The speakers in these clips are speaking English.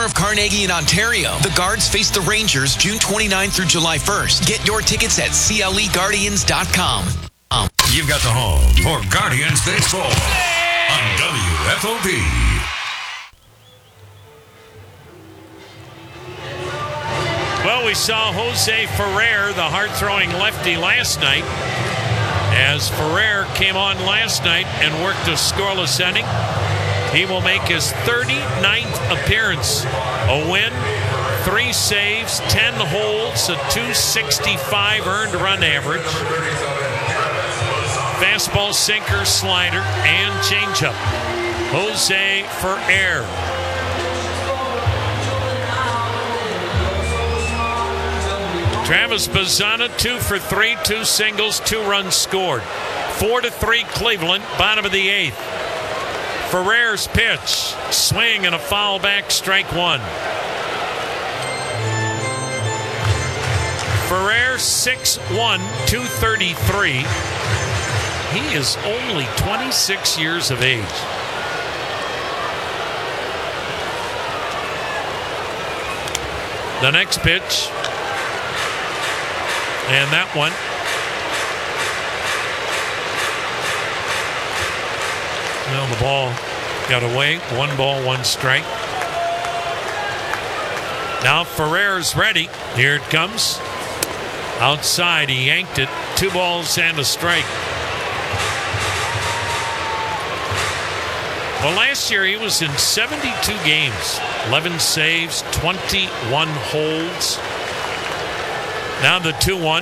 corner of Carnegie in Ontario. The Guards face the Rangers June 29 through July 1st. Get your tickets at CLEGuardians.com. You've got the home for Guardians Baseball on WFOP. Well, we saw Jose Ferrer, the hard-throwing lefty, last night, as Ferrer came on last night and worked a scoreless inning. He will make his 39th appearance. A win, 3 saves, 10 holds, a .265 earned run average. Fastball, sinker, slider, and changeup. Jose Ferrer. Travis Bazzana, 2 for 3, 2 singles, 2 runs scored. 4-3 Cleveland, bottom of the 8th. Ferrer's pitch, swing and a foul back, strike 1. Ferrer, 6'1", 233. He is only 26 years of age. The next pitch. And that one. Well, the ball got away. 1 ball, 1 strike. Now Ferrer's ready. Here it comes. Outside, he yanked it. 2 balls and a strike. Well, last year he was in 72 games. 11 saves, 21 holds. Now the 2-1.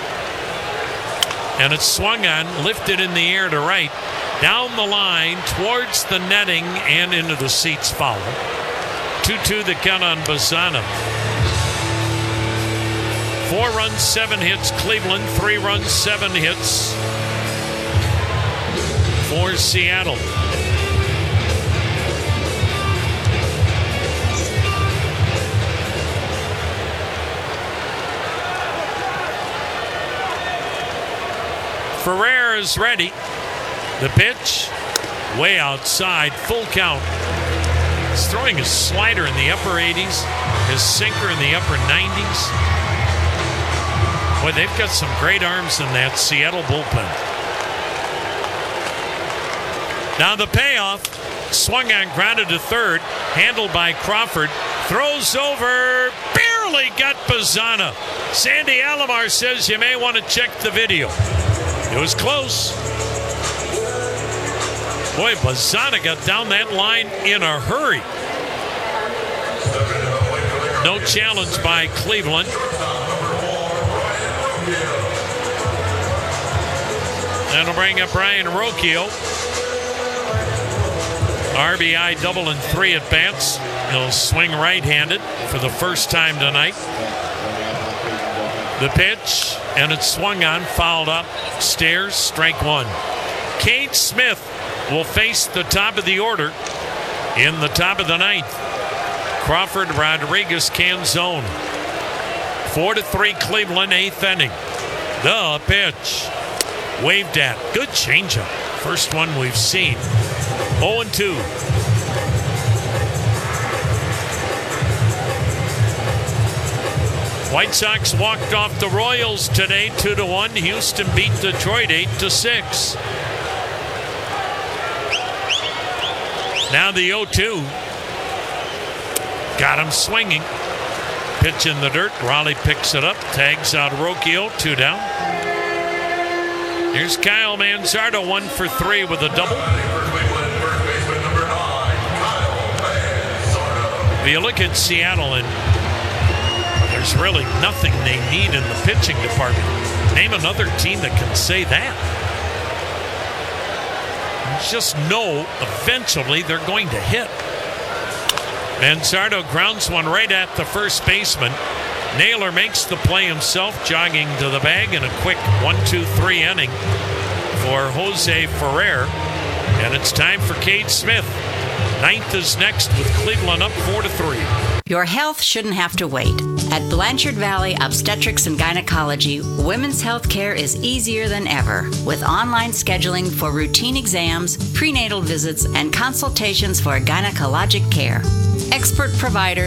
And it's swung on, lifted in the air to right. Down the line, towards the netting, and into the seats foul. 2-2 the count on Bazzana. 4 runs, 7 hits. Cleveland, 3 runs, 7 hits for Seattle. Ferrer is ready. The pitch, way outside, full count. He's throwing his slider in the upper 80s, his sinker in the upper 90s. Boy, they've got some great arms in that Seattle bullpen. Now the payoff, swung on, grounded to third, handled by Crawford, throws over, barely got Bazzana. Sandy Alomar says you may want to check the video. It was close. Boy, Bazzana got down that line in a hurry. No challenge by Cleveland. That'll bring up Ryan Rocchio. RBI double in 3 at bats. He'll swing right-handed for the first time tonight. The pitch, and it's swung on, fouled up, stairs, strike 1. Cade Smith will face the top of the order in the top of the 9th. Crawford, Rodriguez, Canzone. 4-3 Cleveland, 8th inning. The pitch, waved at, good changeup. First one we've seen. 0-2. White Sox walked off the Royals today 2-1. Houston beat Detroit 8-6. Now the 0-2. Got him swinging. Pitch in the dirt. Raleigh picks it up. Tags out Rocchio. 2 down. Here's Kyle Manzardo, 1 for 3 with a double. If you look at Seattle, and there's really nothing they need in the pitching department. Name another team that can say that. You just know eventually they're going to hit. Manzardo grounds one right at the first baseman. Naylor makes the play himself, jogging to the bag in a quick 1-2-3 inning for Jose Ferrer. And it's time for Cade Smith. 9th is next with Cleveland up 4-3. Your health shouldn't have to wait. At Blanchard Valley Obstetrics and Gynecology, women's health care is easier than ever with online scheduling for routine exams, prenatal visits, and consultations for gynecologic care. Expert providers